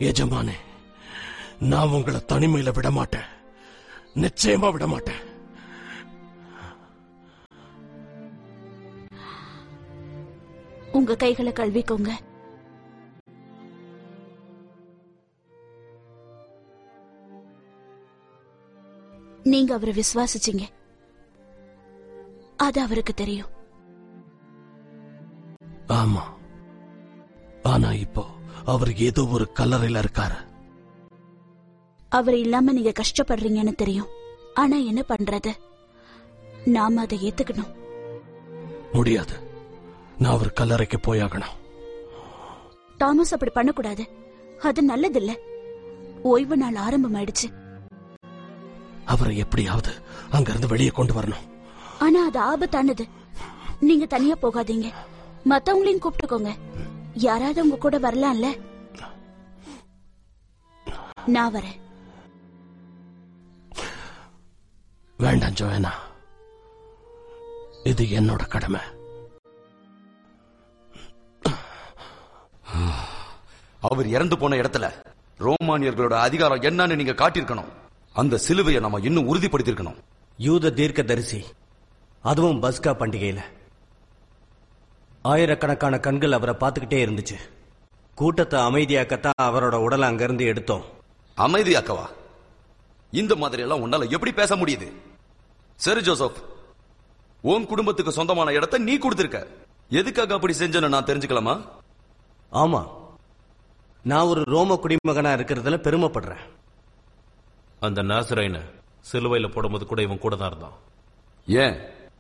எஜமானே, நான் உங்களை தனிமையில விட மாட்டேன், நிச்சயமா விட மாட்டேன். உங்க கைகளை கழுவிக்கோங்க. நீங்க அவரை விசுவாசிச்சீங்க, அது அவருக்கு தெரியும். ஆமா, ஆனா இப்போ அவர் ஏதோ ஒரு கல்லறையில இருக்காரு. அவர் இல்லாம நீங்க கஷ்டப்படுறீங்கன்னு தெரியும். ஆனா என்ன பண்றது, நாம அதை ஏத்துக்கணும். முடியாது, நான் அவர் கல்லறைக்கு போயாகணும். தாமஸ் அப்படி பண்ணக்கூடாது, அது நல்லதில்ல. ஓய்வு நாள் ஆரம்பமாயிடுச்சு. அவரை எப்படியாவது அங்கிருந்து வெளியே கொண்டு வரணும். ஆனா அது ஆபத்தானது. நீங்க தனியா போகாதீங்க, மத்தவங்களையும் கூப்பிட்டுக்கோங்க. யாராவது உங்க கூட வரலாம்ல. நான் வரேன். வேண்டாம் ஜோயனா, இது என்னோட கடமை. அவர் இறந்து போன இடத்துல ரோமானியர்களோட அதிகாரம் என்னன்னு நீங்க காட்டியிருக்கணும். அந்த சிலுவையை நம்ம இன்னும் உறுதிப்படுத்திருக்கணும். யூத தீர்க்க தரிசி, அதுவும் பஸ்கா பண்டிகையில. ஆயிரக்கணக்கான கண்கள் அவரை பார்த்துக்கிட்டே இருந்துச்சு. கூட்டத்தை அமைதியாக்கத்தான் அவரோட உடலை அங்கிருந்து எடுத்தோம். அமைதியாக்கவா? இந்த மாதிரி எல்லாம் உன்னால எப்படி பேச முடியுது? சரி ஜோசப், உன் குடும்பத்துக்கு சொந்தமான இடத்தை நீ கொடுத்திருக்க. எதுக்காக அப்படி செஞ்சேன்னு நான் தெரிஞ்சுக்கலாமா? ஆமா, நான் ஒரு ரோம குடிமகனா இருக்கிறதுல பெருமைப்படுறேன். அந்த நாசரேயனை சிலுவையில போடும்போது கூட இவன் கூட தான் இருந்தான். ஏன்?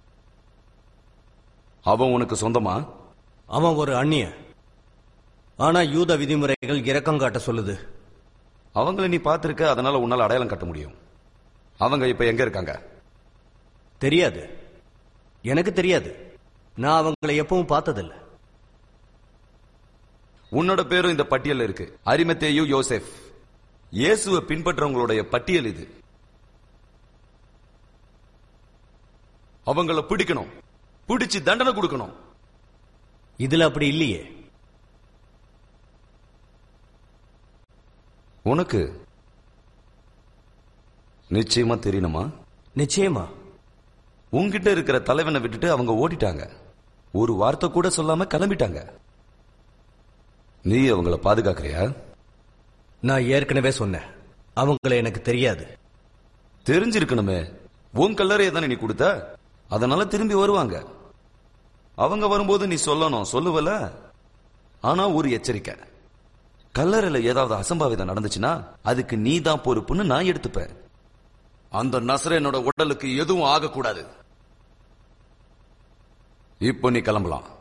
அவன் உனக்கு சொந்தமா? அவன் ஒரு அந்நியன். ஆனா யூத விதிமுறைகள் இரக்கம் காட்ட சொல்லுது. அவங்கள நீ பார்த்திருக்க, அதனால உன்னால அடையாளம் காட்ட முடியும். அவங்க இப்ப எங்க இருக்காங்க? தெரியாது, எனக்கு தெரியாது. நான் அவங்களை எப்பவும் பார்த்ததில்லை. உன்னோட பேரும் இந்த பட்டியல் இருக்கு, அரிமத்தேயு யோசேப். இயேசுவை பின்பற்றவங்களுடைய பட்டியல் இது. அவங்கள பிடிக்கணும், பிடிச்சு தண்டனை கொடுக்கணும். இதுல அப்படி இல்லையே. உனக்கு நிச்சயமா தெரியணுமா? நிச்சயமா. உன்கிட்ட இருக்கிற தலைவனை விட்டுட்டு அவங்க ஓடிட்டாங்க. ஒரு வார்த்தை கூட சொல்லாம கிளம்பிட்டாங்க. நீ அவங்கள பாதுகாக்கிறியா? நான் ஏற்கனவே சொன்னேன், அவங்கள எனக்கு தெரியாது. தெரிஞ்சிருக்கணுமே. உன் கல்லறையை தானே நீ கொடுத்த, அதனால திரும்பி வருவாங்க. அவங்க வரும்போது நீ சொல்லணும், சொல்லுவல. ஆனா ஒரு எச்சரிக்கை, கல்லறையில ஏதாவது அசம்பாவிதம் நடந்துச்சுன்னா அதுக்கு நீ தான் பொறுப்புன்னு நான் எடுத்துப்பேன். அந்த நசரேயனோட உடலுக்கு எதுவும் ஆகக்கூடாது. இப்போ நீ கிளம்பலாம்.